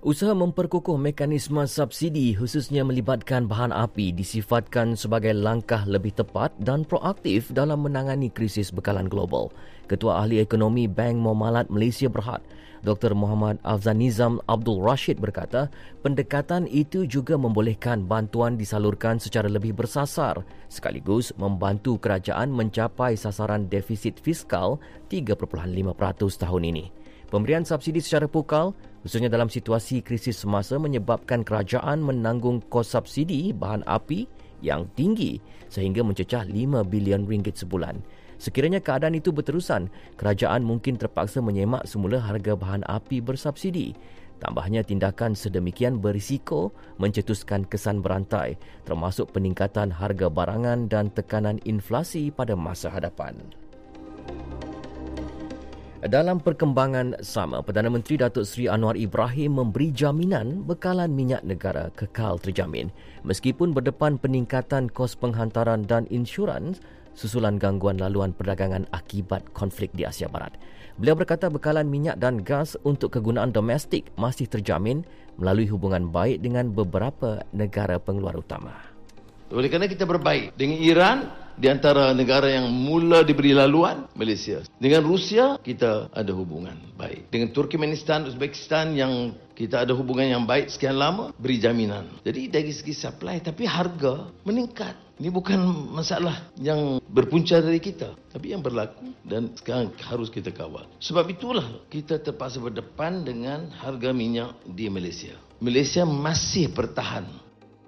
Usaha memperkukuh mekanisme subsidi khususnya melibatkan bahan api disifatkan sebagai langkah lebih tepat dan proaktif dalam menangani krisis bekalan global. Ketua Ahli Ekonomi Bank Muamalat Malaysia Berhad, Dr. Muhammad Afzanizam Abdul Rashid berkata, pendekatan itu juga membolehkan bantuan disalurkan secara lebih bersasar sekaligus membantu kerajaan mencapai sasaran defisit fiskal 3.5% tahun ini. Pemberian subsidi secara pukal, khususnya dalam situasi krisis semasa, menyebabkan kerajaan menanggung kos subsidi bahan api yang tinggi sehingga mencecah 5 bilion ringgit sebulan. Sekiranya keadaan itu berterusan, kerajaan mungkin terpaksa menyemak semula harga bahan api bersubsidi. Tambahnya, tindakan sedemikian berisiko mencetuskan kesan berantai, termasuk peningkatan harga barangan dan tekanan inflasi pada masa hadapan. Dalam perkembangan sama, Perdana Menteri Datuk Seri Anwar Ibrahim memberi jaminan bekalan minyak negara kekal terjamin meskipun berdepan peningkatan kos penghantaran dan insurans susulan gangguan laluan perdagangan akibat konflik di Asia Barat. Beliau berkata bekalan minyak dan gas untuk kegunaan domestik masih terjamin melalui hubungan baik dengan beberapa negara pengeluar utama. Oleh kerana kita berbaik dengan Iran, di antara negara yang mula diberi laluan, Malaysia. Dengan Rusia, kita ada hubungan baik. Dengan Turkmenistan, Uzbekistan yang kita ada hubungan yang baik sekian lama, beri jaminan. Jadi dari segi supply, tapi harga meningkat. Ini bukan masalah yang berpunca dari kita, tapi yang berlaku dan sekarang harus kita kawal. Sebab itulah kita terpaksa berdepan dengan harga minyak di Malaysia. Malaysia masih bertahan.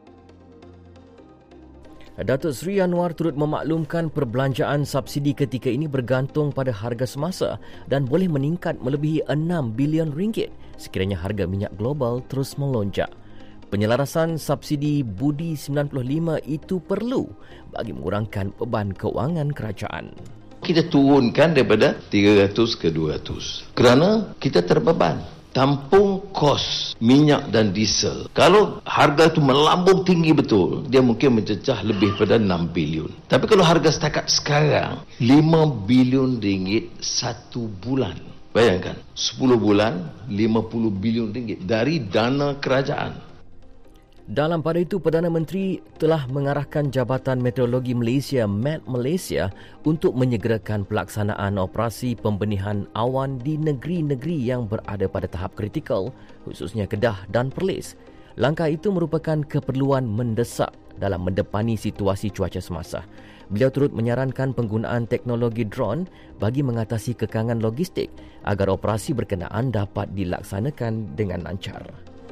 Datuk Seri Anwar turut memaklumkan perbelanjaan subsidi ketika ini bergantung pada harga semasa dan boleh meningkat melebihi 6 bilion ringgit sekiranya harga minyak global terus melonjak. Penyelarasan subsidi Budi 95 itu perlu bagi mengurangkan beban keuangan kerajaan. Kita turunkan daripada 300 ke 200 kerana kita terbeban. Tampung kos minyak dan diesel. Kalau harga itu melambung tinggi betul, dia mungkin mencecah lebih pada 6 bilion. Tapi kalau harga setakat sekarang, 5 bilion ringgit satu bulan. Bayangkan, 10 bulan, 50 bilion ringgit dari dana kerajaan. Dalam pada itu, Perdana Menteri telah mengarahkan Jabatan Meteorologi Malaysia, Met Malaysia, untuk menyegerakan pelaksanaan operasi pembenihan awan di negeri-negeri yang berada pada tahap kritikal, khususnya Kedah dan Perlis. Langkah itu merupakan keperluan mendesak dalam mendepani situasi cuaca semasa. Beliau turut menyarankan penggunaan teknologi drone bagi mengatasi kekangan logistik agar operasi berkenaan dapat dilaksanakan dengan lancar.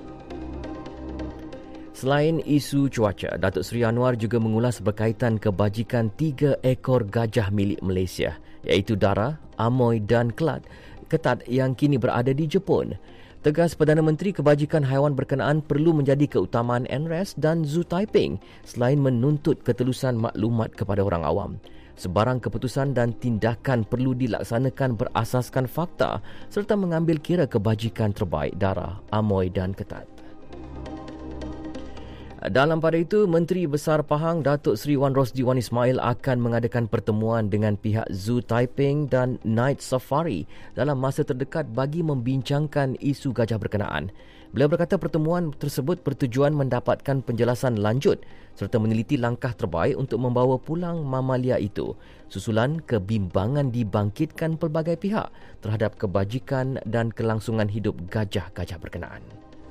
Selain isu cuaca, Datuk Seri Anwar juga mengulas berkaitan kebajikan 3 ekor gajah milik Malaysia, iaitu Dara, Amoy dan Ketat yang kini berada di Jepun. Tegas Perdana Menteri, kebajikan haiwan berkenaan perlu menjadi keutamaan NRAS dan Zoo Taiping selain menuntut ketelusan maklumat kepada orang awam. Sebarang keputusan dan tindakan perlu dilaksanakan berasaskan fakta serta mengambil kira kebajikan terbaik Dara, Amoy dan Ketat. Dalam pada itu, Menteri Besar Pahang Datuk Seri Wan Rosdi Wan Ismail akan mengadakan pertemuan dengan pihak Zoo Taiping dan Night Safari dalam masa terdekat bagi membincangkan isu gajah berkenaan. Beliau berkata pertemuan tersebut bertujuan mendapatkan penjelasan lanjut serta meneliti langkah terbaik untuk membawa pulang mamalia itu, susulan kebimbangan dibangkitkan pelbagai pihak terhadap kebajikan dan kelangsungan hidup gajah-gajah berkenaan.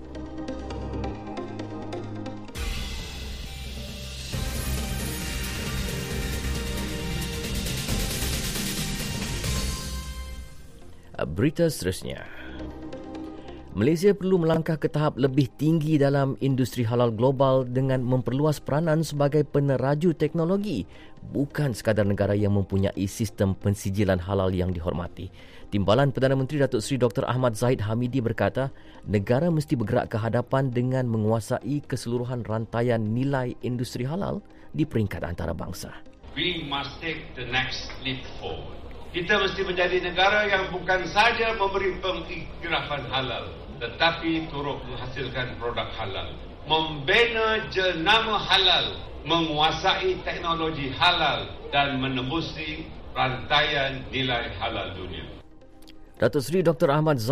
Berita seterusnya. Malaysia perlu melangkah ke tahap lebih tinggi dalam industri halal global dengan memperluas peranan sebagai peneraju teknologi, bukan sekadar negara yang mempunyai sistem pensijilan halal yang dihormati. Timbalan Perdana Menteri Datuk Seri Dr. Ahmad Zahid Hamidi berkata, negara mesti bergerak ke hadapan dengan menguasai keseluruhan rantaian nilai industri halal di peringkat antarabangsa. We must take the next leap forward. Kita mesti menjadi negara yang bukan saja memberi pengiktirafan halal, tetapi turut menghasilkan produk halal, membina jenama halal, menguasai teknologi halal dan menembusi rantaian nilai halal dunia. Datuk Seri Dr. Ahmad